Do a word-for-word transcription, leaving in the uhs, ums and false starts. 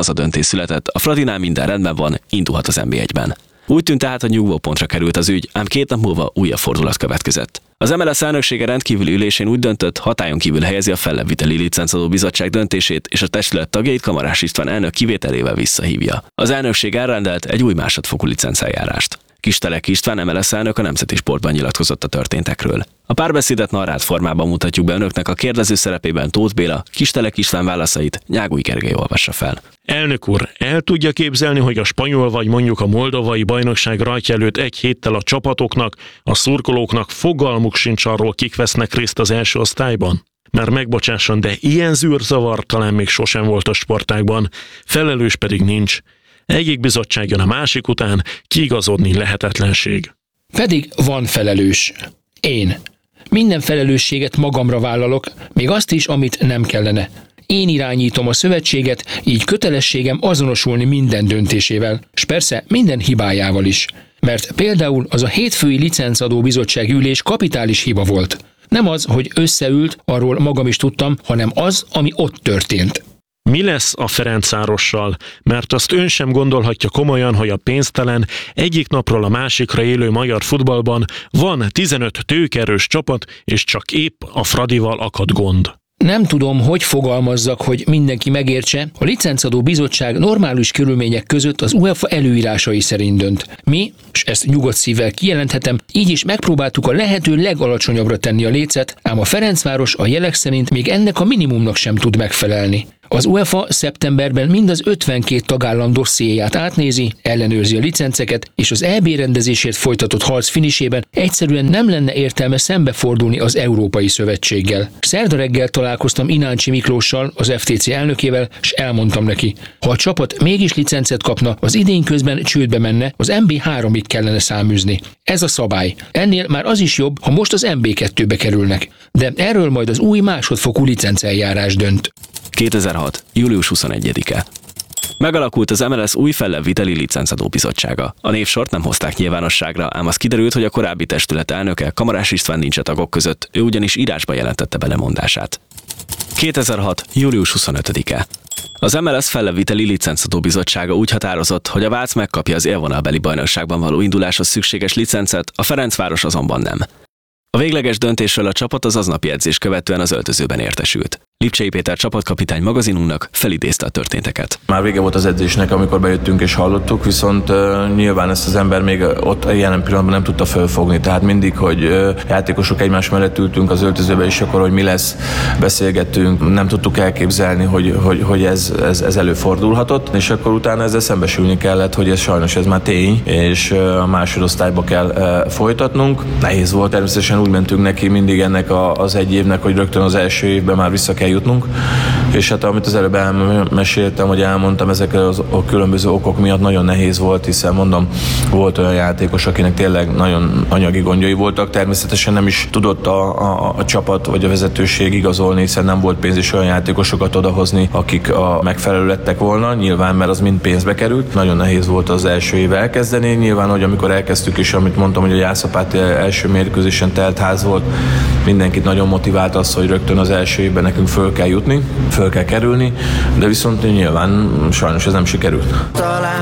az a döntés született, a Fradinál minden rendben van, indulhat az en bé egyben. Úgy tűnt tehát, hogy nyugvópontra került az ügy, ám két nap múlva újabb fordulat következett. Az em el es elnöksége rendkívüli ülésén úgy döntött, hatályon kívül helyezi a fellebbviteli licencadó bizottság döntését, és a testület tagjait Kamarás István elnök kivételével visszahívja. Az elnökség elrendelt egy új másodfokú licenceljárást. Kisteleki István em el es elnök a Nemzeti Sportban nyilatkozott a történtekről. A párbeszédet narrált formában mutatjuk be önöknek, a kérdező szerepében Tóth Béla, Kisteleki István válaszait Nyágúj Gergely olvassa fel. Elnök úr, el tudja képzelni, hogy a spanyol vagy mondjuk a moldovai bajnokság rajtja előtt egy héttel a csapatoknak, a szurkolóknak fogalmuk sincs arról, kik vesznek részt az első osztályban? Már megbocsásson, de ilyen zűrzavar talán még sosem volt a sportágban, felelős pedig nincs. Egyik bizottság jön a másik után, kiigazodni lehetetlenség. Pedig van felelős. Én. Minden felelősséget magamra vállalok, még azt is, amit nem kellene. Én irányítom a szövetséget, így kötelességem azonosulni minden döntésével, és persze minden hibájával is. Mert például az a hétfői licencadó bizottság ülés kapitális hiba volt. Nem az, hogy összeült, arról magam is tudtam, hanem az, ami ott történt. Mi lesz a Ferencvárossal? Mert azt ön sem gondolhatja komolyan, hogy a pénztelen, egyik napról a másikra élő magyar futballban van tizenöt tőkerős csapat, és csak épp a Fradival akad gond. Nem tudom, hogy fogalmazzak, hogy mindenki megértse. A licencadó bizottság normális körülmények között az UEFA előírásai szerint dönt. Mi, és ezt nyugodt szívvel kijelenthetem, így is megpróbáltuk a lehető legalacsonyabbra tenni a lécet, ám a Ferencváros a jelek szerint még ennek a minimumnak sem tud megfelelni. Az UEFA szeptemberben mind az ötvenkét tagállam dossziéját átnézi, ellenőrzi a licenceket, és az é bé rendezésért folytatott harc finisében egyszerűen nem lenne értelme szembefordulni az Európai Szövetséggel. Szerda reggel találkoztam Ináncsi Miklóssal, az ef té cé elnökével, és elmondtam neki, ha a csapat mégis licencet kapna, az idén közben csődbe menne, az em bé háromig kellene száműzni. Ez a szabály. Ennél már az is jobb, ha most az em bé kettőbe kerülnek. De erről majd az új másodfokú licenceljárás dönt. kétezer-hat. július huszonegyedike. Megalakult az em el es új fellebbviteli licencadó bizottsága. A névsort nem hozták nyilvánosságra, ám az kiderült, hogy a korábbi testület elnöke, Kamarás István nincs a tagok között, ő ugyanis írásba jelentette be lemondását. kétezer-hat. július huszonötödike. Az em el es fellebbviteli licencadó bizottsága úgy határozott, hogy a Vác megkapja az élvonalbeli bajnokságban való induláshoz szükséges licencet, a Ferencváros azonban nem. A végleges döntésről a csapat az aznapi edzés követően az öltözőben értesült. Lipcsei Péter csapatkapitány magazinunknak felidézte a történteket. Már vége volt az edzésnek, amikor bejöttünk és hallottuk, viszont uh, nyilván ezt az ember még ott jelen pillanatban nem tudta fölfogni. Tehát mindig, hogy uh, játékosok egymás mellett ültünk az öltözőbe, és akkor, hogy mi lesz, beszélgettünk, nem tudtuk elképzelni, hogy, hogy, hogy ez, ez, ez előfordulhatott, és akkor utána ezzel szembesülni kellett, hogy ez sajnos ez már tény, és uh, a másodosztályba kell uh, folytatnunk. Nehéz volt, természetesen úgy mentünk neki mindig ennek a, az egy évnek, hogy rögtön az első évben már vissza kell jutnunk, és hát amit az előbb elmeséltem, hogy elmondtam, ezek az a különböző okok miatt nagyon nehéz volt, hiszen mondom, volt olyan játékos, akinek tényleg nagyon anyagi gondjai voltak, természetesen nem is tudott a, a, a csapat vagy a vezetőség igazolni, hiszen nem volt pénz is olyan játékosokat odahozni, akik a megfelelő lettek volna, nyilván, mert az mind pénzbe került. Nagyon nehéz volt az első év elkezdeni, nyilván, hogy amikor elkezdtük is, amit mondtam, hogy a Jászapáti első mérkőzésen telt ház volt, mindenkit nagyon motivált az, hogy rögtön az első évben nekünk föl kell jutni, föl kell kerülni, de viszont nyilván sajnos ez nem sikerült. Talán